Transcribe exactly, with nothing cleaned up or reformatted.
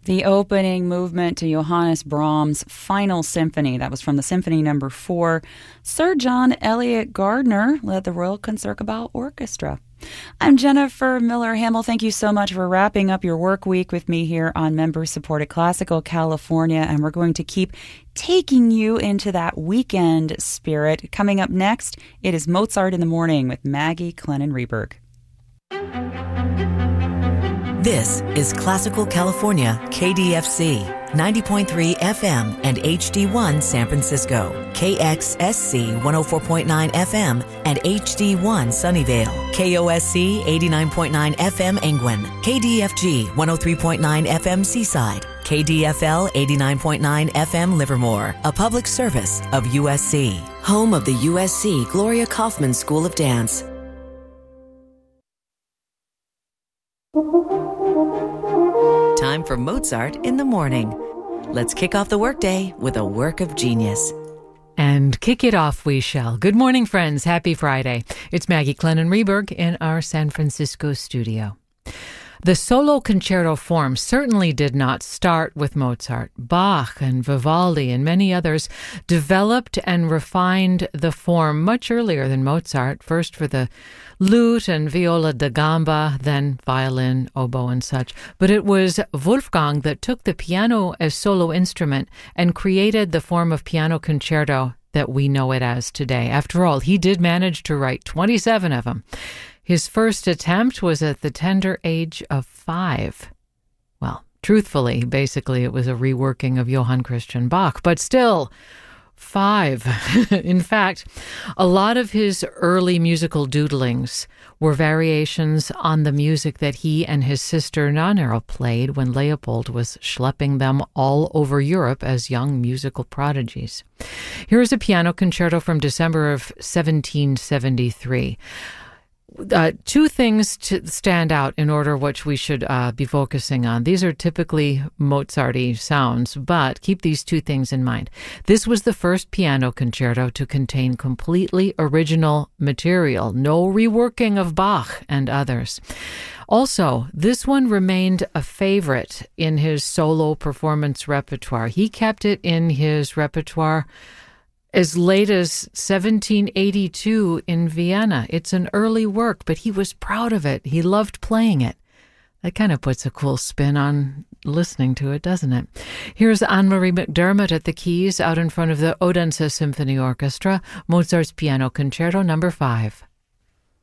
The opening movement to Johannes Brahms' Final Symphony. That was from the Symphony Number Four. Sir John Eliot Gardiner led the Royal Concertgebouw Orchestra. I'm Jennifer Miller-Hamill. Thank you so much for wrapping up your work week with me here on member-supported Classical California, and we're going to keep taking you into that weekend spirit. Coming up next, it is Mozart in the Morning with Maggie Clennon-Reberg. This is Classical California, K D F C, ninety point three F M and H D one San Francisco, K X S C one oh four point nine F M and H D one Sunnyvale, K O S C eighty-nine point nine F M Angwin, K D F G one oh three point nine F M Seaside, K D F L eighty-nine point nine F M Livermore, a public service of U S C, home of the U S C Gloria Kaufman School of Dance. Time for Mozart in the Morning. Let's kick off the workday with a work of genius. And kick it off we shall. Good morning, friends. Happy Friday. It's Maggie Clennon-Reberg in our San Francisco studio. The solo concerto form certainly did not start with Mozart. Bach and Vivaldi and many others developed and refined the form much earlier than Mozart, first for the lute and viola da gamba, then violin, oboe, and such. But it was Wolfgang that took the piano as solo instrument and created the form of piano concerto that we know it as today. After all, he did manage to write twenty-seven of them. His first attempt was at the tender age of five. Well, truthfully, basically, it was a reworking of Johann Christian Bach, but still, five. In fact, a lot of his early musical doodlings were variations on the music that he and his sister Nannerl played when Leopold was schlepping them all over Europe as young musical prodigies. Here is a piano concerto from December of seventeen seventy-three. Uh, two things to stand out in order which we should uh, be focusing on. These are typically Mozart-y sounds, but keep these two things in mind. This was the first piano concerto to contain completely original material, no reworking of Bach and others. Also, this one remained a favorite in his solo performance repertoire. He kept it in his repertoire as late as seventeen eighty-two in Vienna. It's an early work, but he was proud of it. He loved playing it. That kind of puts a cool spin on listening to it, doesn't it? Here's Anne-Marie McDermott at the keys out in front of the Odense Symphony Orchestra, Mozart's Piano Concerto number five.